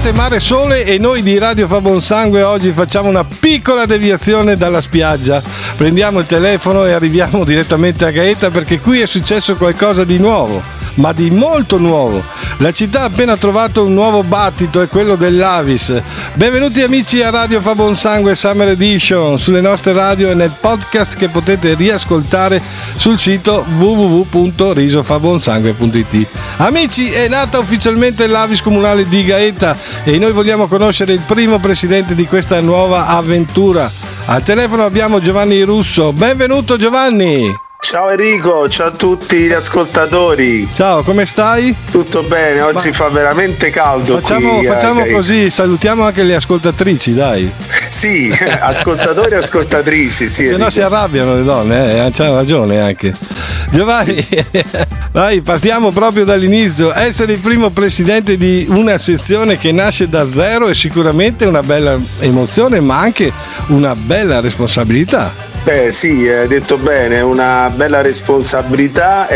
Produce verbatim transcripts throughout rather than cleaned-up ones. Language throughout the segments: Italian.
Latte, mare, sole e noi di Radio Fa Buon Sangue oggi facciamo una piccola deviazione dalla spiaggia. Prendiamo il telefono e arriviamo direttamente a Gaeta perché qui è successo qualcosa di nuovo, ma di molto nuovo. La città ha appena trovato un nuovo battito, è quello dell'Avis. Benvenuti amici a Radio Fa Buon Sangue Summer Edition, sulle nostre radio e nel podcast che potete riascoltare sul sito w w w punto risofabuonsangue punto i t. Amici, è nata ufficialmente l'Avis comunale di Gaeta e noi vogliamo conoscere il primo presidente di questa nuova avventura. Al telefono abbiamo Giovanni Russo. Benvenuto Giovanni! Ciao Enrico, ciao a tutti gli ascoltatori. Ciao, come stai? Tutto bene, oggi Ma fa veramente caldo. Facciamo, qui, facciamo eh, così, salutiamo anche le ascoltatrici, dai. Sì, ascoltatori e ascoltatrici, sì. Se no si arrabbiano le donne, eh, c'ha ragione anche. Giovanni, vai, partiamo proprio dall'inizio. Essere il primo presidente di una sezione che nasce da zero è sicuramente una bella emozione, ma anche una bella responsabilità. Beh sì, hai detto bene, una bella responsabilità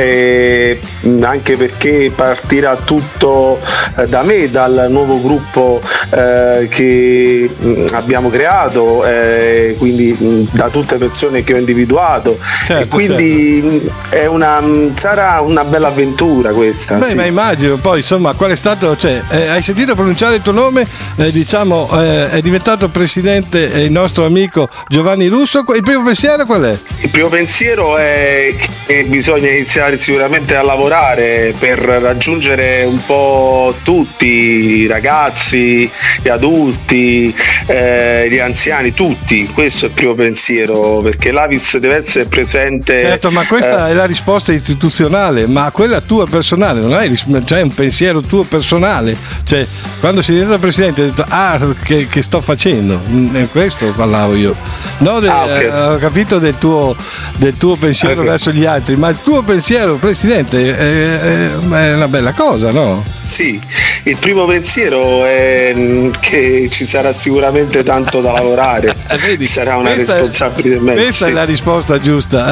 e anche perché partirà tutto da me, dal nuovo gruppo eh, che abbiamo creato, eh, quindi da tutte le persone che ho individuato. Certo, e quindi certo. È una, sarà una bella avventura questa. Beh, sì. Ma immagino, poi insomma, qual è stato, cioè, eh, hai sentito pronunciare il tuo nome, eh, diciamo, eh, è diventato presidente il nostro amico Giovanni Russo. Il primo pensiero qual è? Il primo pensiero è che bisogna iniziare sicuramente a lavorare per raggiungere un po' tutti i ragazzi, gli adulti, eh, gli anziani, tutti. Questo è il primo pensiero, perché l'Avis deve essere presente. Certo, ma questa eh, è la risposta istituzionale, ma quella tua personale, non hai cioè un pensiero tuo personale, cioè quando sei diventato presidente hai detto ah che, che sto facendo, è questo parlavo io, no, de, ah, okay. eh, ho capito del tuo, del tuo pensiero okay. verso gli altri, ma il tuo pensiero presidente è, è, è una bella cosa, no? Sì, il primo pensiero è che ci sarà sicuramente tanto da lavorare. Vedi, sarà una responsabilità. È, questa sì. è la risposta giusta.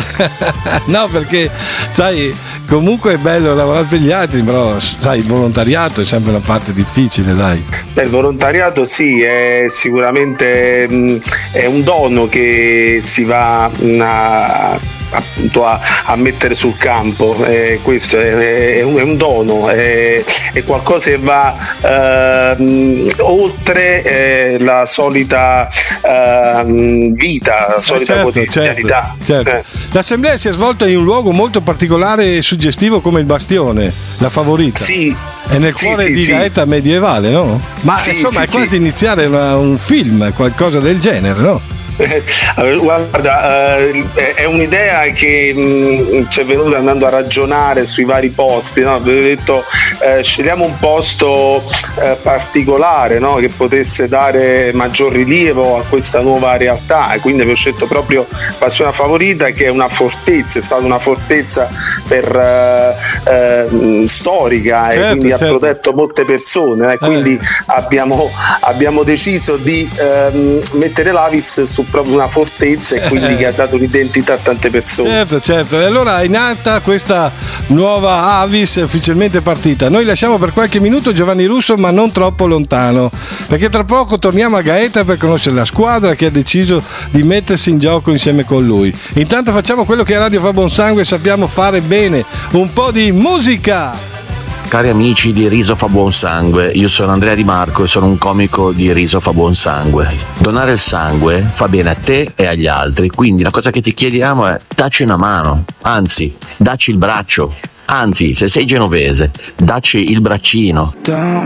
No, perché sai, comunque è bello lavorare per gli altri, però sai, il volontariato è sempre una parte difficile, dai. Beh, il volontariato sì, è sicuramente mh, è un dono che si va a appunto a, a mettere sul campo, eh, questo è, è, un, è un dono, è, è qualcosa che va eh, oltre eh, la solita eh, vita, la solita certo, quotidianità. Certo, certo. Eh. L'assemblea si è svolta in un luogo molto particolare e suggestivo come il Bastione, la Favorita. Sì. È nel cuore sì, sì, di Gaeta sì. medievale, no? Ma sì, insomma sì, è quasi sì. iniziare una, un film, qualcosa del genere, no? Guarda, eh, è un'idea che mh, ci è venuta andando a ragionare sui vari posti, no? Abbiamo detto eh, scegliamo un posto eh, particolare, no? Che potesse dare maggior rilievo a questa nuova realtà, e quindi abbiamo scelto proprio Bastione Favorita, che è una fortezza, è stata una fortezza per, eh, eh, storica, certo, e quindi certo. ha protetto molte persone, eh? quindi eh. abbiamo, abbiamo deciso di eh, mettere l'Avis su proprio una fortezza, e quindi che ha dato un'identità a tante persone. Certo, certo. E allora è nata questa nuova Avis, ufficialmente partita. Noi lasciamo per qualche minuto Giovanni Russo, ma non troppo lontano, perché tra poco torniamo a Gaeta per conoscere la squadra che ha deciso di mettersi in gioco insieme con lui. Intanto facciamo quello che a Radio Fa Buon Sangue sappiamo fare bene, un po' di musica. Cari amici di Riso Fa Buon Sangue, io sono Andrea Di Marco e sono un comico di Riso Fa Buon Sangue. Donare il sangue fa bene a te e agli altri, quindi la cosa che ti chiediamo è dacci una mano, anzi, dacci il braccio, anzi, se sei genovese, dacci il braccino.